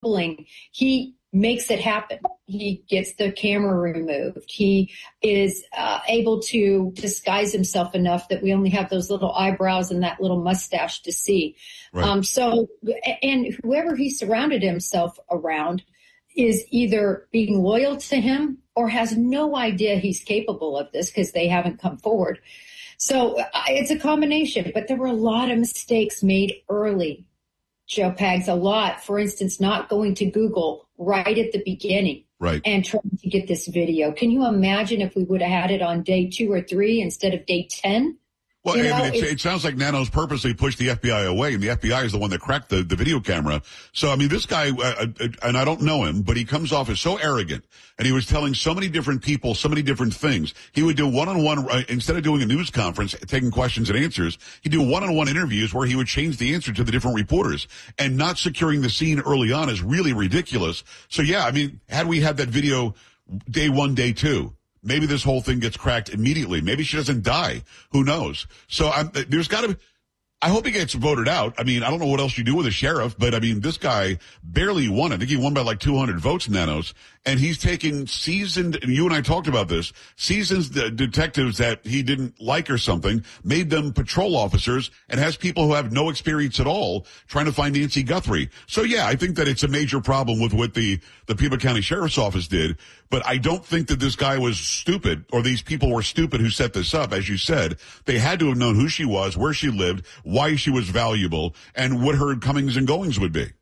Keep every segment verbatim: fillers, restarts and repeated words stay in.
fumbling, he makes it happen. He gets the camera removed. He is uh, able to disguise himself enough that we only have those little eyebrows and that little mustache to see. Right. Um, so, and whoever he surrounded himself around is either being loyal to him or has no idea he's capable of this because they haven't come forward. So uh, it's a combination, but there were a lot of mistakes made early. Joe Pags, a lot. For instance, not going to Google right at the beginning, right, and trying to get this video. Can you imagine if we would have had it on day two or three instead of day ten? Well, you I know, mean, it, it sounds like Nanos purposely pushed the F B I away, and the F B I is the one that cracked the, the video camera. So, I mean, this guy, uh, uh, and I don't know him, but he comes off as so arrogant, and he was telling so many different people so many different things. He would do one-on-one, uh, instead of doing a news conference, taking questions and answers, he'd do one-on-one interviews where he would change the answer to the different reporters. And not securing the scene early on is really ridiculous. So, yeah, I mean, had we had that video day one, day two, maybe this whole thing gets cracked immediately. Maybe she doesn't die. Who knows? So I'm, there's got to be, I hope he gets voted out. I mean, I don't know what else you do with a sheriff, but I mean, this guy barely won. I think he won by like two hundred votes, Nanos. And he's taking seasoned, and you and I talked about this, seasoned uh, detectives that he didn't like or something, made them patrol officers, and has people who have no experience at all trying to find Nancy Guthrie. So yeah, I think that it's a major problem with what the, the Pima County Sheriff's Office did. But I don't think that this guy was stupid, or these people were stupid who set this up. As you said, they had to have known who she was, where she lived, why she was valuable, and what her comings and goings would be.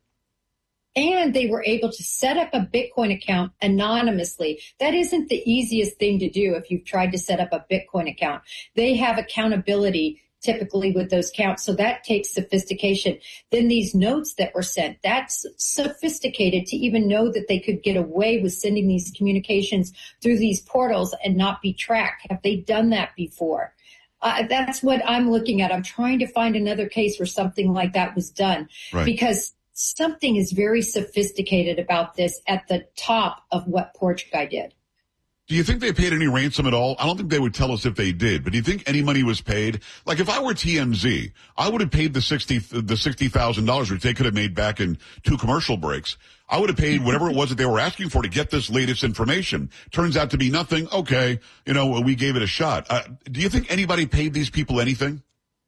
And they were able to set up a Bitcoin account anonymously. That isn't the easiest thing to do if you've tried to set up a Bitcoin account. They have accountability typically with those counts, so that takes sophistication. Then these notes that were sent, that's sophisticated to even know that they could get away with sending these communications through these portals and not be tracked. Have they done that before? Uh, that's what I'm looking at. I'm trying to find another case where something like that was done. Right. Because something is very sophisticated about this at the top of what Porch Guy did. Do you think they paid any ransom at all? I don't think they would tell us if they did, but do you think any money was paid? Like if I were T M Z, I would have paid the sixty, the sixty thousand dollars, which they could have made back in two commercial breaks. I would have paid whatever it was that they were asking for to get this latest information. Turns out to be nothing. Okay. You know, we gave it a shot. Uh, do you think anybody paid these people anything?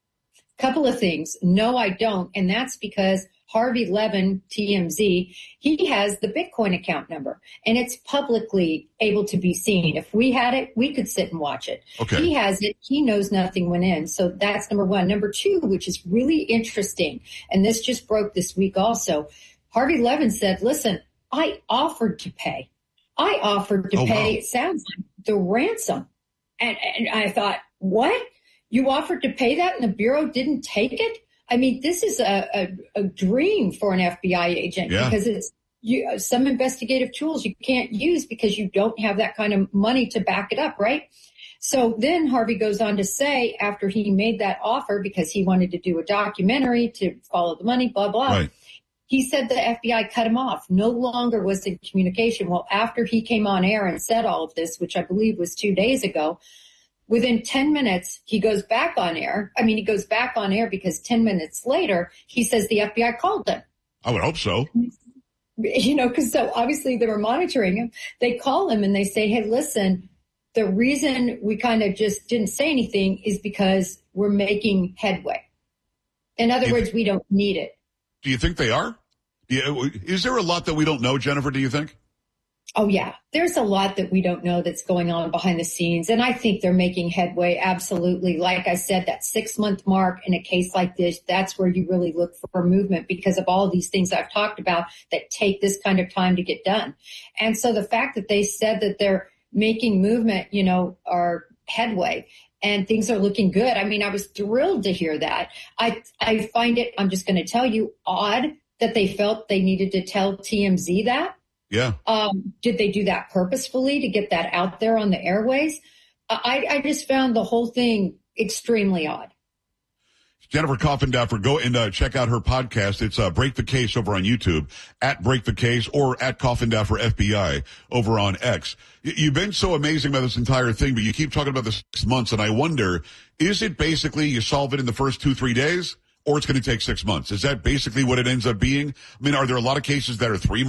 Couple of things. No, I don't. And that's because Harvey Levin, T M Z, he has the Bitcoin account number, and it's publicly able to be seen. If we had it, we could sit and watch it. Okay. He has it. He knows nothing went in. So that's number one. Number two, which is really interesting, and this just broke this week also, Harvey Levin said, listen, I offered to pay. I offered to oh, pay, wow. it sounds like, the ransom. And, and I thought, what? You offered to pay that and the Bureau didn't take it? I mean, this is a, a, a dream for an F B I agent yeah. because it's you, some investigative tools you can't use because you don't have that kind of money to back it up, right? So then Harvey goes on to say, after he made that offer because he wanted to do a documentary to follow the money, blah, blah, right. he said the F B I cut him off, no longer was in communication. Well, after he came on air and said all of this, which I believe was two days ago, within ten minutes, he goes back on air. I mean, he goes back on air because ten minutes later, he says the F B I called him. I would hope so. You know, because so obviously they were monitoring him. They call him and they say, hey, listen, the reason we kind of just didn't say anything is because we're making headway. In other you, words, we don't need it. Do you think they are? Yeah, is there a lot that we don't know, Jennifer, do you think? Oh, yeah. There's a lot that we don't know that's going on behind the scenes. And I think they're making headway. Absolutely. Like I said, that six month mark in a case like this, that's where you really look for movement because of all of these things I've talked about that take this kind of time to get done. And so the fact that they said that they're making movement, you know, are headway and things are looking good. I mean, I was thrilled to hear that. I, I find it, I'm just going to tell you, odd that they felt they needed to tell T M Z that. Yeah. Um, did they do that purposefully to get that out there on the airways? I, I just found the whole thing extremely odd. Jennifer Coffindaffer, go and uh, check out her podcast. It's uh, Break the Case over on YouTube, at Break the Case, or at Coffindaffer F B I over on X. You've been so amazing about this entire thing, but you keep talking about the six months, and I wonder, is it basically you solve it in the first two, three days, or it's going to take six months? Is that basically what it ends up being? I mean, are there a lot of cases that are three